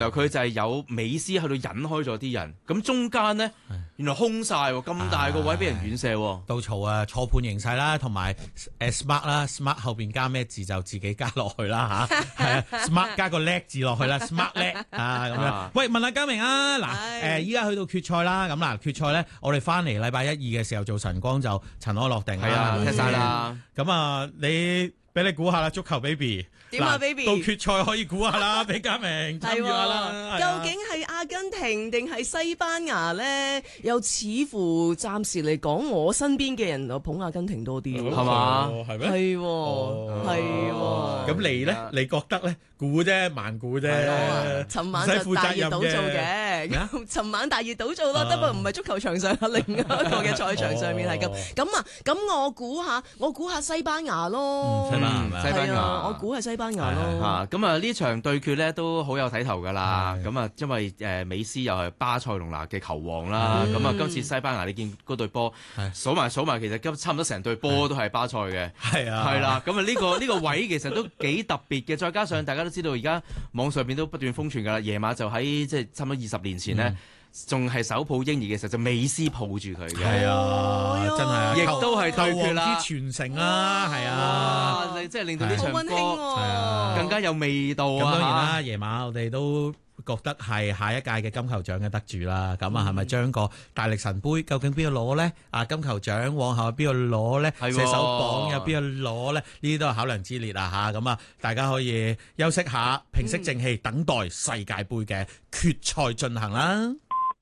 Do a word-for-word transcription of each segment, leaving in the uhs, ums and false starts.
來佢就係有美斯喺度引開咗啲人，咁中間咧原來空晒喎，咁大個位俾人遠射喎。 稻草啊，錯判形勢啦，同埋誒 smart 啦 ，smart 後邊加咩字就自己加落去啦嚇，係啊 ，smart 加個叻字落去啦，smart 叻啊咁樣。喂，問下嘉明啊，嗱誒，依家去到決賽啦，咁嗱決賽咧，我哋翻嚟禮拜一二嘅時候做晨光就塵埃落定啦， 係啊，踢晒啦。 咁啊，你俾你估下啦，足球 baby。 點啊 ，baby？ 到決賽可以估下啦，俾嘉明參與下啦。 究竟係阿根廷定係西班牙咧？又似乎暫時嚟講，我身邊嘅人就捧阿根廷多啲， 係嘛？ 係咩？ 係喎，係喎。 咁你咧？你覺得咧？估啫，慢估啫。 尋晚就大熱倒灶嘅，尋晚大熱倒灶咯，不過唔係足球場上，另一個嘅賽場上面係咁。咁啊，咁我估下，我估下西班牙咯。 西班牙， 西班牙， 我估係西班牙咯。 嚇，咁啊呢場對決咧都好有睇頭㗎啦。咁啊，因為誒美斯又係巴塞隆拿嘅球王啦。咁啊，今次西班牙你見嗰隊波數埋數埋，其實今差唔多成隊波都係巴塞嘅。係啊，係啦。咁啊呢個呢個位其實都幾特別嘅，再加上大家都知道而家網上邊都不斷瘋傳㗎啦。夜晚就喺即係差唔多二十年前呢，仲係手抱嬰兒嘅時候，就美斯抱住佢嘅。係啊，真係啊， 亦都係對決啦， 傳承啦，係啊， 即係令到呢場歌係更加有味道啊！ 咁當然啦，夜晚我哋都覺得係下一屆嘅金球獎嘅得主啦。咁啊，係咪將個大力神杯究竟邊個攞呢？啊，金球獎往後邊個攞呢？射手榜有邊個攞呢？呢啲都係考量之列啊！嚇，咁啊，大家可以休息下，平息正氣，等待世界盃嘅決賽進行啦。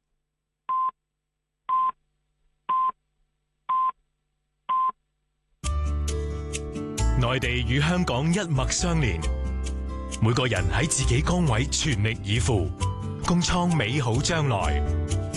內地與香港一脈相連，每個人喺自己崗位全力以赴，共創美好將來。